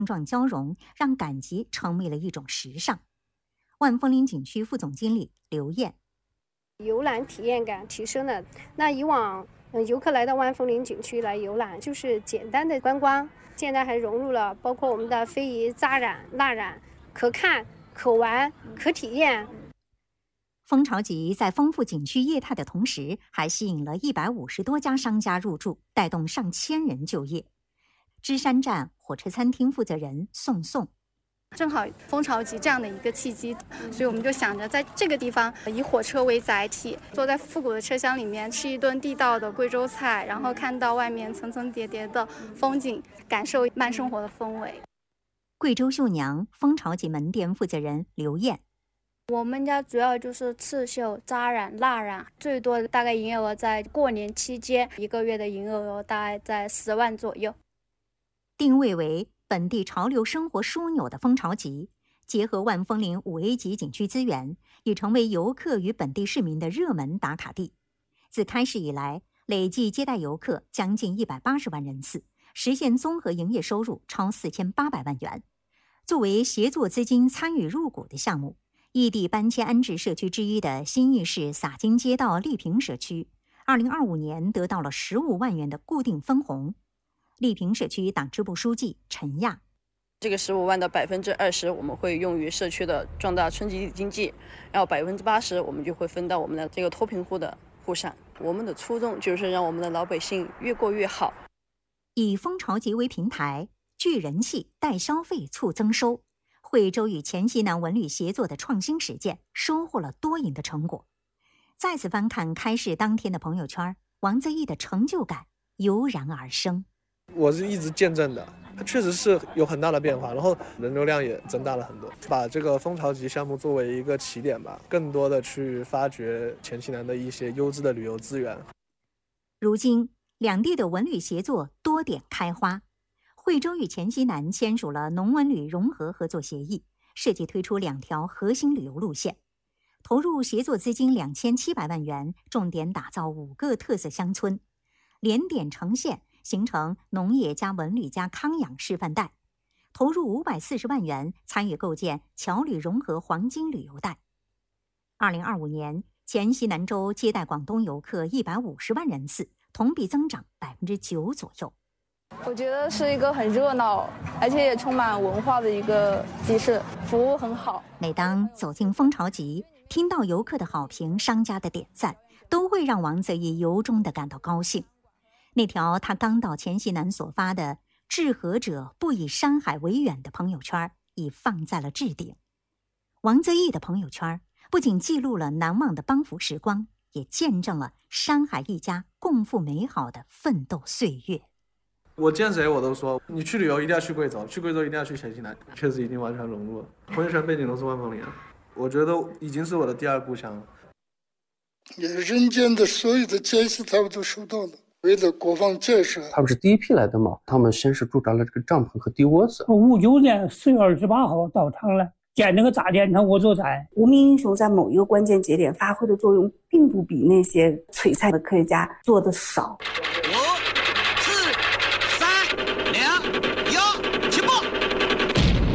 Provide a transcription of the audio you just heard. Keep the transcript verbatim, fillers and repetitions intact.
撞交融，让赶集成为了一种时尚。万枫林景区副总经理刘艳， 游览体验感提升了。那以往嗯，游客来到万枫林景区来游览，就是简单的观光，现在还融入了包括我们的非遗扎染、蜡染，可看、可玩、可体验。 蜂巢集在丰富景区业态的同时，还吸引了一百五十多家商家入驻，带动上千人就业。芝山站火车餐厅负责人宋宋， 正好蜂巢集这样的一个契机，所以我们就想着在这个地方以火车为载体，坐在复古的车厢里面吃一顿地道的贵州菜，然后看到外面层层叠叠的风景，感受慢生活的氛围。 贵州绣娘蜂巢集门店负责人刘艳， 我们家主要就是刺绣、扎染、蜡染，最多大概营业额在过年期间，一个月的营业额大概在十万左右。 定位为本地潮流生活枢纽的蜂巢集，结合万枫林五 A 级景区资源，已成为游客与本地市民的热门打卡地。自开市以来，累计接待游客将近一百八十万人次，实现综合营业收入超四千八百万元。作为协作资金参与入股的项目，异地搬迁安置社区之一的新义市洒金街道丽平社区，二零二五年得到了十五万元的固定分红。丽平社区党支部书记陈亚， 这个十五万的百分之二十，我们会用于社区的壮大村集体经济，然后百分之八十我们就会分到我们的这个脱贫户的户上。我们的初衷就是让我们的老百姓越过越好。 以蜂巢集为平台，聚人气、带消费、促增收。惠州与黔西南文旅协作的创新实践，收获了多赢的成果。再次翻看开市当天的朋友圈，王泽义的成就感油然而生。 我是一直见证的，它确实是有很大的变化，然后人流量也增大了很多。把这个蜂巢集项目作为一个起点吧，更多的去发掘黔西南的一些优质的旅游资源。 如今，两地的文旅协作多点开花。惠州与黔西南签署了农文旅融合合作协议，设计推出两条核心旅游路线，投入协作资金两千七百万元，重点打造五个特色乡村，连点成线，形成农业加文旅加康养示范带，投入五百四十万元，参与构建侨旅融合黄金旅游带。二零二五年，黔西南州接待广东游客一百五十万人次，同比增长百分之九左右。 我觉得是一个很热闹，而且也充满文化的一个集市，服务很好。 每当走进蜂巢集，听到游客的好评、商家的点赞，都会让王泽义由衷地感到高兴。那条他刚到黔西南所发的“治河者不以山海为远”的朋友圈已放在了置顶。王泽义的朋友圈不仅记录了难忘的帮扶时光，也见证了山海一家共赴美好的奋斗岁月。 我见谁我都说，你去旅游一定要去贵州，去贵州一定要去黔西南，确实已经完全融入了。朋友圈背景都是万枫林，我觉得已经是我的第二故乡了。 也人间的所有的建设他们都收到了。为了国防建设， 他们是第一批来的嘛，他们先是驻扎了这个帐篷和地窝子。 五九年四月二十八号到场了，建那个炸电厂我做在。 无名英雄在某一个关键节点发挥的作用，并不比那些璀璨的科学家做的少。